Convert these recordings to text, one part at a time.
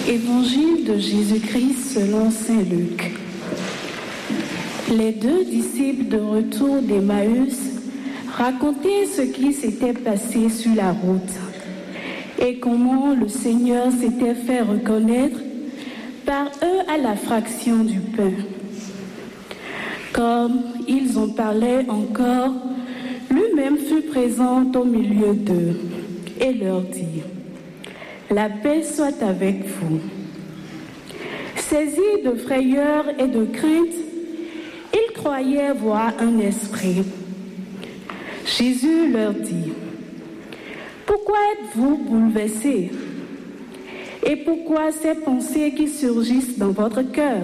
Évangile de Jésus-Christ selon saint Luc. Les deux disciples de retour d'Emmaüs racontaient ce qui s'était passé sur la route et comment le Seigneur s'était fait reconnaître par eux à la fraction du pain. Comme ils en parlaient encore, lui-même fut présent au milieu d'eux et leur dit : La paix soit avec vous. Saisis de frayeur et de crainte, ils croyaient voir un esprit. Jésus leur dit : Pourquoi êtes-vous bouleversés? Et pourquoi ces pensées qui surgissent dans votre cœur?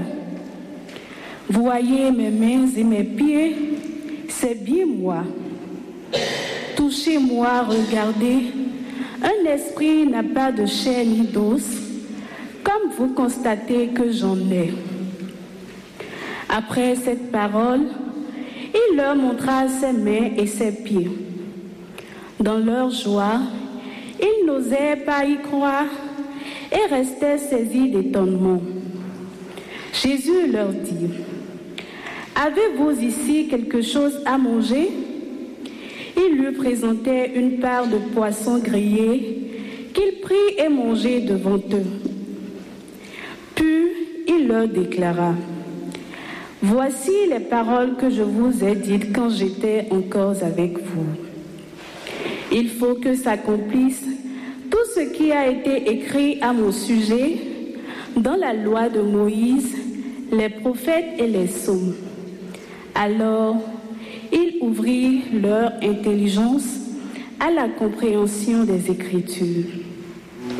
Voyez mes mains et mes pieds, c'est bien moi. Touchez-moi, regardez. Un esprit n'a pas de chair ni d'os, comme vous constatez que j'en ai. Après cette parole, il leur montra ses mains et ses pieds. Dans leur joie, ils n'osaient pas y croire et restaient saisis d'étonnement. Jésus leur dit : Avez-vous ici quelque chose à manger? Il lui présentait une part de poisson grillé qu'il prit et mangeait devant eux. Puis il leur déclara : Voici les paroles que je vous ai dites quand j'étais encore avec vous. Il faut que s'accomplisse tout ce qui a été écrit à mon sujet dans la loi de Moïse, les prophètes et les psaumes. Alors, il ouvrit leur intelligence à la compréhension des Écritures.